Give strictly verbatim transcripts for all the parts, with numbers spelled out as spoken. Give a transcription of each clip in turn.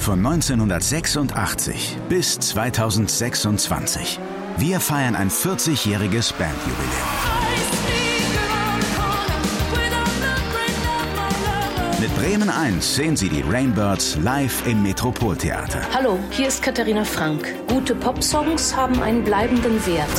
von neunzehnhundertsechsundachtzig bis zweitausendsechsundzwanzig. Wir feiern ein vierzigjähriges Bandjubiläum. Mit Bremen eins sehen Sie die Rainbirds live im Metropoltheater. Hallo, hier ist Katharina Frank. Gute Popsongs haben einen bleibenden Wert.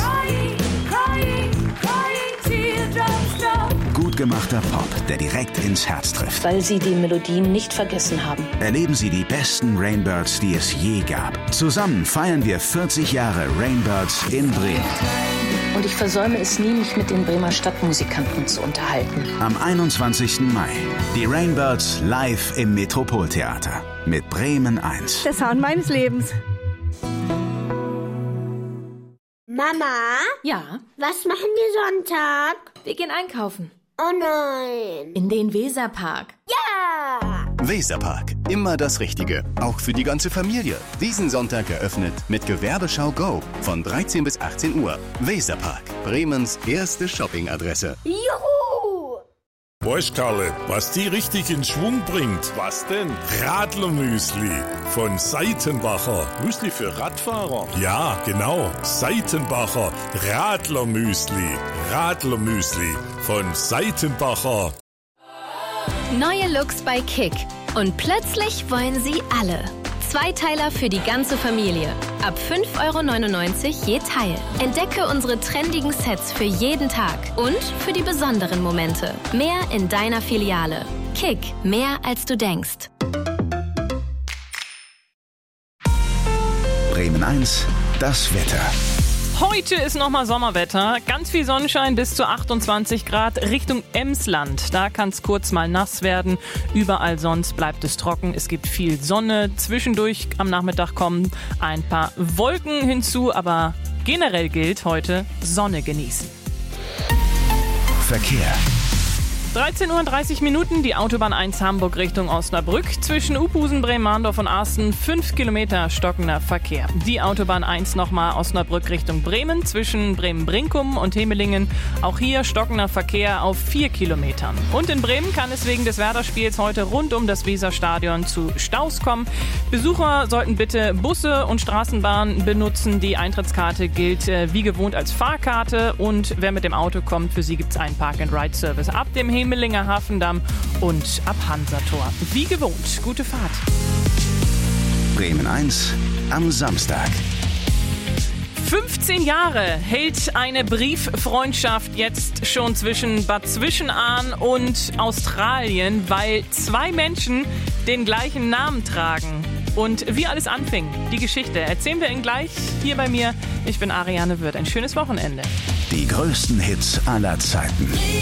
Gut gemachter Pop, der direkt ins Herz trifft. Weil sie die Melodien nicht vergessen haben. Erleben Sie die besten Rainbirds, die es je gab. Zusammen feiern wir vierzig Jahre Rainbirds in Bremen. Und ich versäume es nie, mich mit den Bremer Stadtmusikanten zu unterhalten. Am einundzwanzigsten Mai. Die Rainbirds live im Metropoltheater. Mit Bremen eins. Der Sound meines Lebens. Mama? Ja? Was machen wir Sonntag? Wir gehen einkaufen. Oh nein. In den Weserpark. Ja! Weserpark. Immer das Richtige. Auch für die ganze Familie. Diesen Sonntag eröffnet mit Gewerbeschau Go. Von dreizehn bis achtzehn Uhr. Weserpark. Bremens erste Shoppingadresse. Juhu! Weißt Karle, was die richtig in Schwung bringt? Was denn? Radlermüsli von Seitenbacher. Müsli für Radfahrer? Ja, genau. Seitenbacher Radlermüsli. Radlermüsli von Seitenbacher. Neue Looks bei Kick. Und plötzlich wollen sie alle. Zweiteiler für die ganze Familie. Ab fünf Euro neunundneunzig je Teil. Entdecke unsere trendigen Sets für jeden Tag und für die besonderen Momente. Mehr in deiner Filiale. Kick, mehr als du denkst. Bremen eins, das Wetter. Heute ist nochmal Sommerwetter. Ganz viel Sonnenschein bis zu achtundzwanzig Grad Richtung Emsland. Da kann es kurz mal nass werden. Überall sonst bleibt es trocken. Es gibt viel Sonne. Zwischendurch am Nachmittag kommen ein paar Wolken hinzu. Aber generell gilt heute Sonne genießen. Verkehr. dreizehn Uhr dreißig Minuten, die Autobahn eins Hamburg Richtung Osnabrück. Zwischen Uphusen, Bremen-Mahndorf und Asten fünf Kilometer stockender Verkehr. Die Autobahn eins nochmal Osnabrück Richtung Bremen. Zwischen Bremen-Brinkum und Hemelingen. Auch hier stockender Verkehr auf vier Kilometern. Und in Bremen kann es wegen des Werder-Spiels heute rund um das Weserstadion zu Staus kommen. Besucher sollten bitte Busse und Straßenbahnen benutzen. Die Eintrittskarte gilt äh, wie gewohnt als Fahrkarte. Und wer mit dem Auto kommt, für sie gibt es einen Park-and-Ride-Service ab dem Hemelinger Hafendamm und ab Hansator. Wie gewohnt, gute Fahrt. Bremen eins am Samstag. fünfzehn Jahre hält eine Brieffreundschaft jetzt schon zwischen Bad Zwischenahn und Australien, weil zwei Menschen den gleichen Namen tragen. Und wie alles anfing, die Geschichte, erzählen wir Ihnen gleich hier bei mir. Ich bin Ariane Wirth. Ein schönes Wochenende. Die größten Hits aller Zeiten.